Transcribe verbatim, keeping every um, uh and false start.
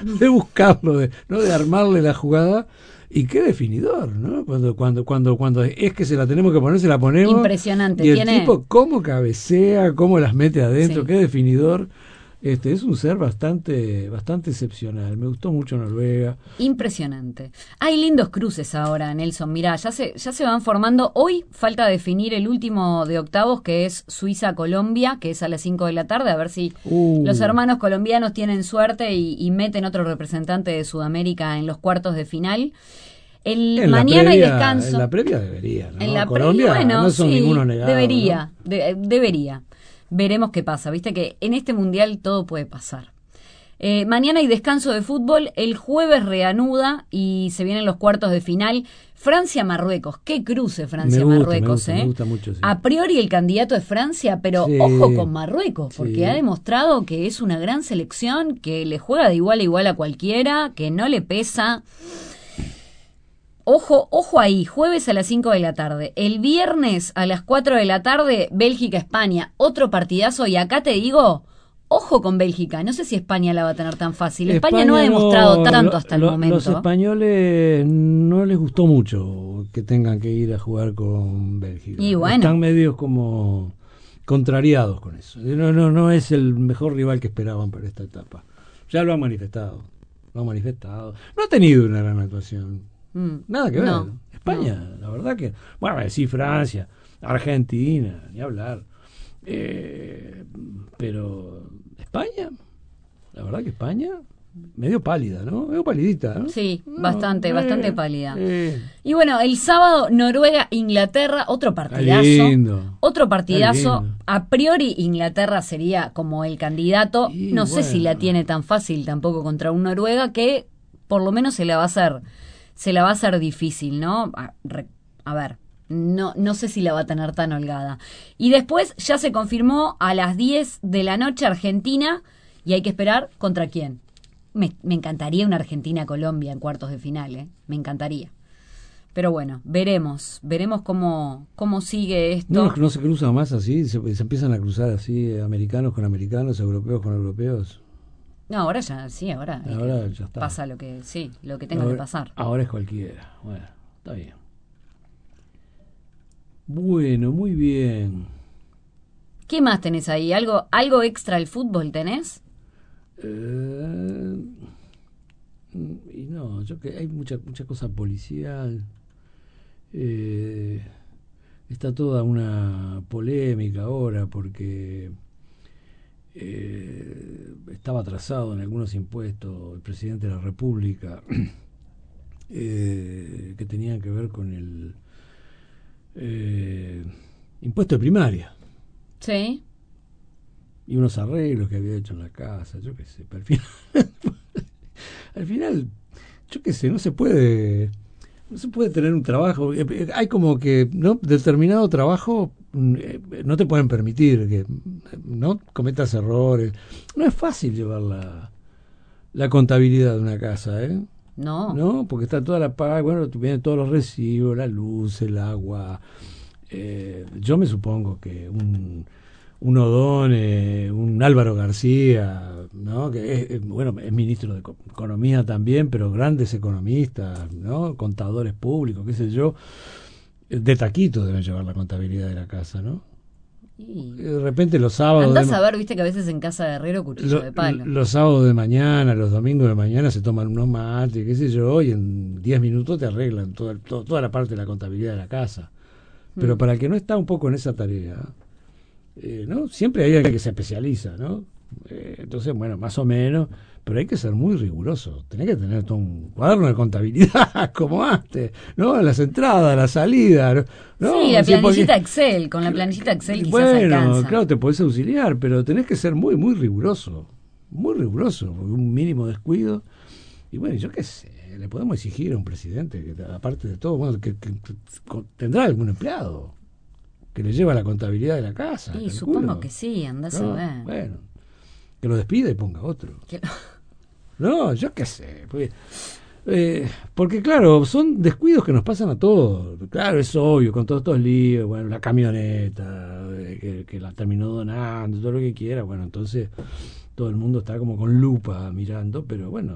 de buscarlo, de, ¿no? de armarle la jugada. Y qué definidor, ¿no? Cuando, cuando, cuando, cuando es que se la tenemos que poner, se la ponemos. Impresionante. Y el ¿Tiene... tipo cómo cabecea, cómo las mete adentro, sí. qué definidor. Este es un ser bastante, bastante excepcional. Me gustó mucho Noruega. Impresionante. Hay lindos cruces ahora, Nelson. Mirá, ya se, ya se van formando. Hoy falta definir el último de octavos, que es Suiza-Colombia, que es a las cinco de la tarde. A ver si Uh. los hermanos colombianos tienen suerte y, y meten otro representante de Sudamérica en los cuartos de final. El En mañana previa, hay descanso. En la previa debería, ¿no? En la Colombia previa, bueno, no son sí, ninguno negado. Debería, ¿no? de, debería. Veremos qué pasa. Viste que en este mundial todo puede pasar. Eh, mañana hay descanso de fútbol. El jueves reanuda y se vienen los cuartos de final. Francia-Marruecos. Qué cruce Francia-Marruecos, ¿eh? Me gusta mucho, sí. A priori el candidato es Francia, pero sí, ojo con Marruecos, porque sí. ha demostrado que es una gran selección, que le juega de igual a igual a cualquiera, que no le pesa. Ojo, ojo ahí, jueves a las cinco de la tarde. El viernes a las cuatro de la tarde, Bélgica-España. Otro partidazo, y acá te digo, ojo con Bélgica. No sé si España la va a tener tan fácil. España, España no ha demostrado no, tanto lo, hasta el lo, momento. Los españoles no les gustó mucho que tengan que ir a jugar con Bélgica. Y bueno. Están medios como contrariados con eso. No, no, no es el mejor rival que esperaban para esta etapa. Ya lo han manifestado. Lo han manifestado. No ha tenido una gran actuación. Mm, Nada que ver. No, España, no. La verdad que, bueno, sí, Francia, Argentina, ni hablar. Eh, pero España, la verdad que España, medio pálida, ¿no? Medio palidita, ¿no? Sí, no, bastante, eh, bastante pálida. Eh. Y bueno, el sábado, Noruega-Inglaterra, otro partidazo. Lindo, otro partidazo. A priori, Inglaterra sería como el candidato. Y no bueno. sé si la tiene tan fácil tampoco contra un Noruega, que por lo menos se la va a hacer. Se la va a hacer difícil, ¿no? A, re, a ver, no, no sé si la va a tener tan holgada. Y después ya se confirmó a las diez de la noche Argentina, y hay que esperar contra quién. Me, me encantaría una Argentina-Colombia en cuartos de final, ¿eh? Me encantaría. Pero bueno, veremos, veremos cómo, cómo sigue esto. No, no se cruza más así, se, se empiezan a cruzar así, americanos con americanos, europeos con europeos. No, ahora ya, sí, ahora, ahora ya está. Pasa lo que, sí, lo que tenga ahora, que pasar. Ahora es cualquiera. Bueno, está bien. Bueno, muy bien. ¿Qué más tenés ahí? ¿Algo, algo extra al fútbol tenés? Eh, y no, yo que hay mucha, mucha cosa policial. Eh, está toda una polémica ahora porque Eh, estaba atrasado en algunos impuestos el presidente de la República eh, que tenían que ver con el eh, impuesto de primaria. Sí. Y unos arreglos que había hecho en la casa, yo qué sé, pero al final, al final, yo qué sé, no se puede, no se puede tener un trabajo. Hay como que, ¿no? Determinado trabajo no te pueden permitir que no cometas errores. No es fácil llevar la, la contabilidad de una casa, ¿eh? No. No, porque está toda la paga, bueno, vienen todos los recibos, la luz, el agua. Eh, yo me supongo que un un O'Donnell, un Álvaro García, ¿no? Que es, bueno, es ministro de Economía también, pero grandes economistas, ¿no? Contadores públicos, qué sé yo, de taquito deben llevar la contabilidad de la casa, ¿no? Y de repente los sábados... Andás de, a ver, viste que a veces en casa de herrero cuchillo lo, de palo. Los sábados de mañana, los domingos de mañana se toman unos mates, qué sé yo, y en diez minutos te arreglan toda, toda, toda la parte de la contabilidad de la casa. Pero mm. para el que no está un poco en esa tarea... Eh, ¿no? Siempre hay alguien que se especializa, ¿no? Eh, entonces, bueno, más o menos, pero hay que ser muy riguroso. Tenés que tener todo un cuaderno de contabilidad, como antes, ¿no? Las entradas, las salidas, ¿no? Sí, la sí, planillita porque, Excel, con la planillita Excel quizás bueno, alcanza. Claro, te podés auxiliar, pero tenés que ser muy, muy riguroso, muy riguroso, porque un mínimo descuido, y bueno, yo qué sé, le podemos exigir a un presidente, que aparte de todo, bueno, que, que, que tendrá algún empleado que le lleva la contabilidad de la casa. Sí, supongo que sí, andás no, a ver. Bueno, que lo despida y ponga otro. ¿Qué? No, yo qué sé. Porque, eh, porque, claro, son descuidos que nos pasan a todos. Claro, es obvio, con todos estos líos, bueno, la camioneta, eh, que, que la terminó donando, todo lo que quiera. Bueno, entonces todo el mundo está como con lupa mirando, pero bueno.